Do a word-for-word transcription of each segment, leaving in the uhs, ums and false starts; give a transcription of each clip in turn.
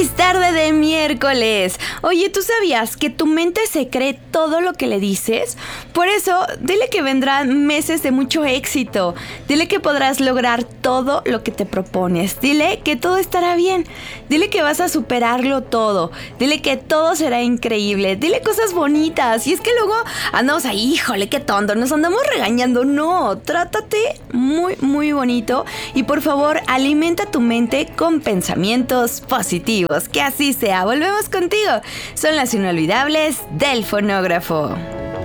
Feliz tarde de miércoles. Oye, ¿tú sabías que tu mente se cree todo lo que le dices? Por eso, dile que vendrán meses de mucho éxito. Dile que podrás lograr todo lo que te propones. Dile que todo estará bien. Dile que vas a superarlo todo. Dile que todo será increíble. Dile cosas bonitas. Y es que luego andamos ahí, híjole, qué tonto, nos andamos regañando. No, trátate muy, muy bonito. Y por favor, alimenta tu mente con pensamientos positivos. Que así sea. Volvemos contigo. Son las inolvidables del fonógrafo.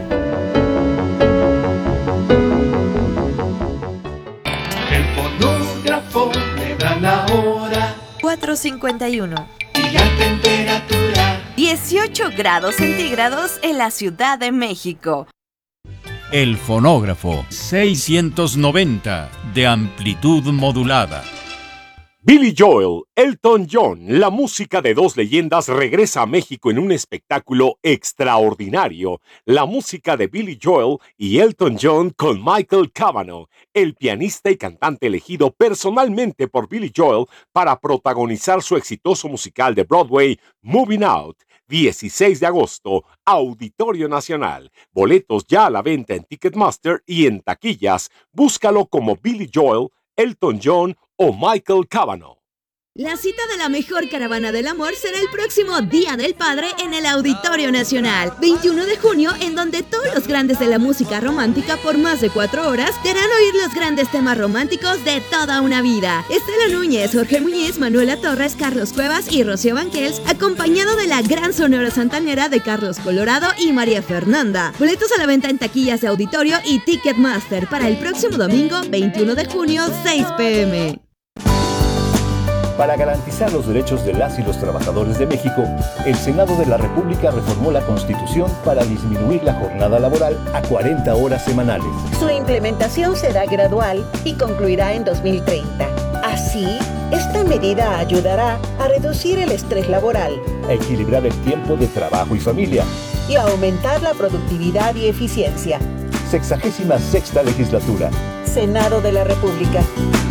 El fonógrafo me da la hora. cuatro cincuenta y uno. Y la temperatura. dieciocho grados centígrados en la Ciudad de México. El fonógrafo seiscientos noventa de amplitud modulada. Billy Joel, Elton John, la música de dos leyendas regresa a México en un espectáculo extraordinario. La música de Billy Joel y Elton John con Michael Cavanaugh, el pianista y cantante elegido personalmente por Billy Joel para protagonizar su exitoso musical de Broadway, Moving Out. dieciséis de agosto, Auditorio Nacional. Boletos ya a la venta en Ticketmaster y en taquillas. Búscalo como Billy Joel, Elton John o Michael Cavanaugh. La cita de la mejor caravana del amor será el próximo Día del Padre en el Auditorio Nacional, veintiuno de junio, en donde todos los grandes de la música romántica por más de cuatro horas te harán oír los grandes temas románticos de toda una vida. Estela Núñez, Jorge Muñiz, Manuela Torres, Carlos Cuevas y Rocío Banquels, acompañado de la gran Sonora Santanera de Carlos Colorado y María Fernanda. Boletos a la venta en taquillas de Auditorio y Ticketmaster para el próximo domingo, veintiuno de junio, seis pe eme. Para garantizar los derechos de las y los trabajadores de México, el Senado de la República reformó la Constitución para disminuir la jornada laboral a cuarenta horas semanales. Su implementación será gradual y concluirá en dos mil treinta. Así, esta medida ayudará a reducir el estrés laboral, a equilibrar el tiempo de trabajo y familia y a aumentar la productividad y eficiencia. Sexagésima sexta legislatura. Senado de la República.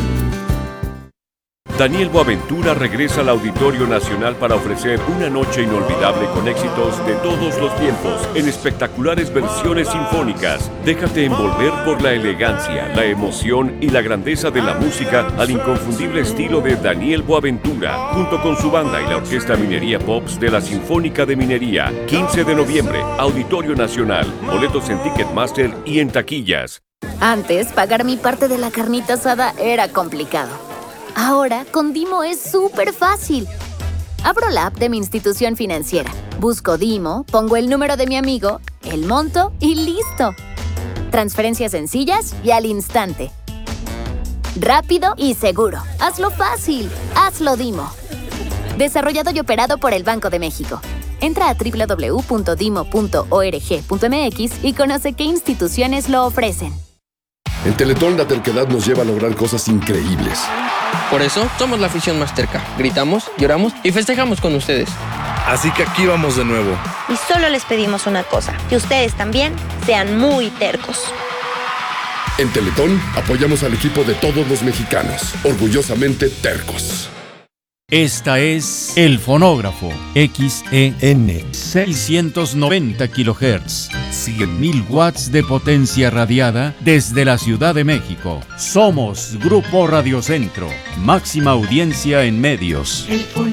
Daniel Boaventura regresa al Auditorio Nacional para ofrecer una noche inolvidable con éxitos de todos los tiempos en espectaculares versiones sinfónicas. Déjate envolver por la elegancia, la emoción y la grandeza de la música al inconfundible estilo de Daniel Boaventura, junto con su banda y la Orquesta Minería Pops de la Sinfónica de Minería. quince de noviembre, Auditorio Nacional. Boletos en Ticketmaster y en taquillas. Antes, pagar mi parte de la carnita asada era complicado. Ahora, con Dimo es súper fácil. Abro la app de mi institución financiera, busco Dimo, pongo el número de mi amigo, el monto y ¡listo! Transferencias sencillas y al instante. Rápido y seguro. Hazlo fácil. Hazlo Dimo. Desarrollado y operado por el Banco de México. Entra a doble u doble u doble u punto dimo punto org punto eme equis y conoce qué instituciones lo ofrecen. En Teletón la terquedad nos lleva a lograr cosas increíbles. Por eso somos la afición más terca. Gritamos, lloramos y festejamos con ustedes. Así que aquí vamos de nuevo. Y solo les pedimos una cosa, que ustedes también sean muy tercos. En Teletón apoyamos al equipo de todos los mexicanos, orgullosamente tercos. Esta es El Fonógrafo, X E N, seiscientos noventa kilohertz, cien mil watts de potencia radiada desde la Ciudad de México. Somos Grupo Radio Centro, máxima audiencia en medios.